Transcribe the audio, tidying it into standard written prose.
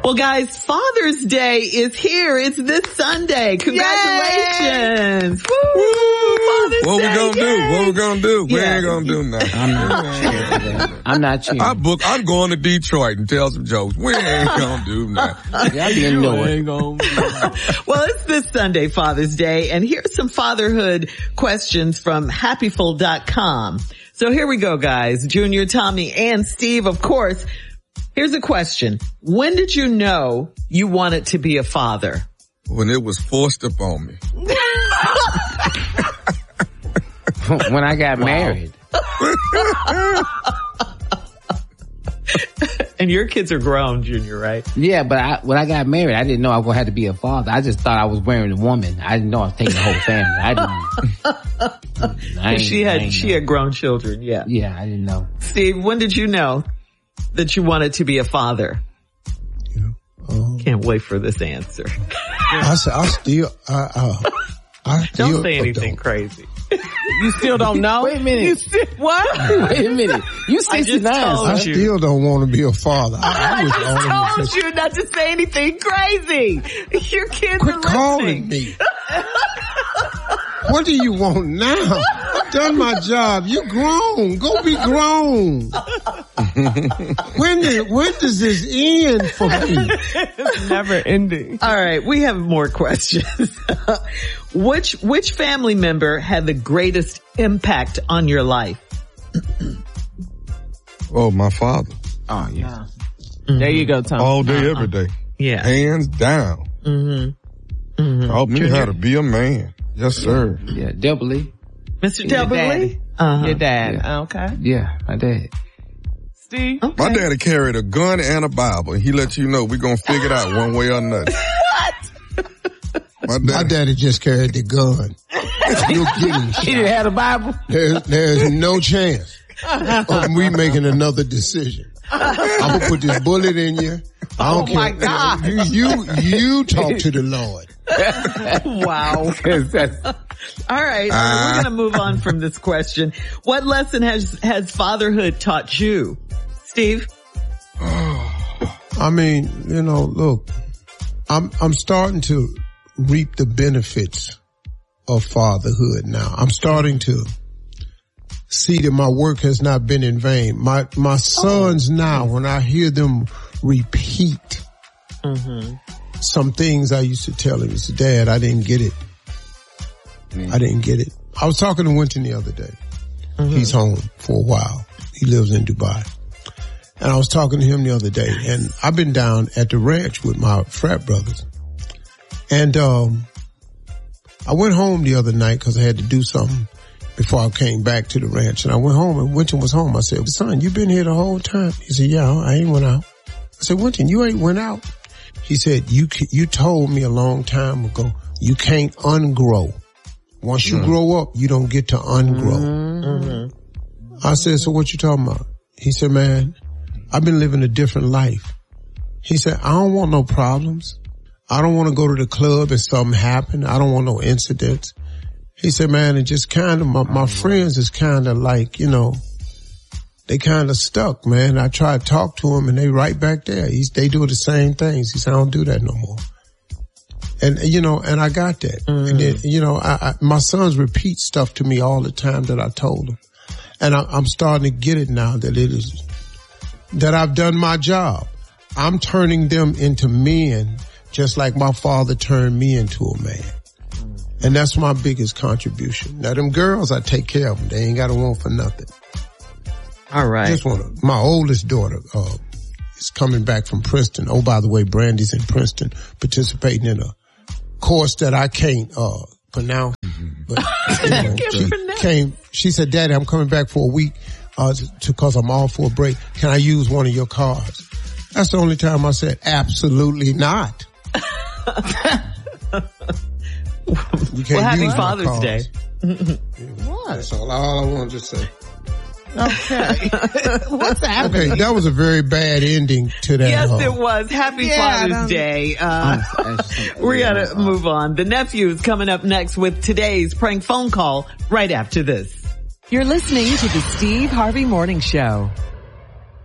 Well, guys, Father's Day is here. It's this Sunday. Congratulations. Woo! Father's What Day. we gonna do? What we gonna do? We ain't gonna do nothing. I'm not cheering. I'm going to Detroit and tell some jokes. We ain't gonna do nothing. Y'all be annoyed. Well, it's this Sunday, Father's Day, and here's some fatherhood questions from happyful.com. So here we go, guys. Junior, Tommy, and Steve, of course. Here's a question. When did you know you wanted to be a father? When it was forced upon me. When I got married. And your kids are grown, Junior, right? Yeah, but when I got married, I didn't know I was going to have to be a father. I just thought I was wearing a woman. I didn't know I was taking the whole family. She had grown children, yeah. Yeah, I didn't know. Steve, when did you know that you wanted to be a father? Can't wait for this answer. I still don't say anything crazy. You still don't know? Wait a minute. What? Wait a minute. You 69. I still don't want to be a father. I told you not to say anything crazy. Your kids Quit are calling listening. me. What do you want now? I've done my job. You're grown. Go be grown. When does this end for me? It's never ending. All right, we have more questions. Which family member had the greatest impact on your life? Oh, my father. Oh, yeah. Mm-hmm. There you go, Tom. All day, every day. Yeah. Hands down. Taught me how to be a man. Yes, sir. Yeah, Debbie. Mr. Debbie? Your dad. Yeah. Okay. Yeah, my dad. Steve? Okay. My daddy carried a gun and a Bible. He let you know we're going to figure it out one way or another. My daddy just carried the gun. You're getting shot. He didn't have a Bible? There's no chance of me making another decision. I'm going to put this bullet in you. I don't care. My God. You talk to the Lord. Wow. All right. We're going to move on from this question. What lesson has fatherhood taught you? Steve? I mean, look, I'm starting to reap the benefits of fatherhood now. I'm starting to see that my work has not been in vain. My sons now, when I hear them repeat some things I used to tell him, he said, Dad, I didn't get it. I didn't get it. I was talking to Winton the other day. He's home for a while. He lives in Dubai. And I was talking to him the other day, and I've been down at the ranch with my frat brothers. And I went home the other night because I had to do something before I came back to the ranch. And I went home, and Winton was home. I said, son, you been here the whole time? He said, yeah, I ain't went out. I said, Winton, you ain't went out. He said, you told me a long time ago, you can't ungrow. Once you grow up, you don't get to ungrow. I said, so what you talking about? He said, man, I've been living a different life. He said, I don't want no problems. I don't want to go to the club and something happen. I don't want no incidents. He said, man, it just kind of, my friends is kind of like, they kind of stuck, man. I try to talk to them and they right back there. They do the same things. He said, I don't do that no more. And, and I got that. And then, my sons repeat stuff to me all the time that I told them. And I'm starting to get it now that I've done my job. I'm turning them into men just like my father turned me into a man. And that's my biggest contribution. Now, them girls, I take care of them. They ain't got to want for nothing. All right. My oldest daughter, is coming back from Princeton. Oh, by the way, Brandy's in Princeton participating in a course that I can't, pronounce. But, she said, Daddy, I'm coming back for a week, cause I'm off for a break. Can I use one of your cars? That's the only time I said, absolutely not. Well, happy Father's Day. What? That's all I wanted to say. Okay. What's happening? Okay, that was a very bad ending to that. Yes, it was. Happy Father's Day. We gotta move on. The nephew is coming up next with today's prank phone call right after this. You're listening to the Steve Harvey Morning Show.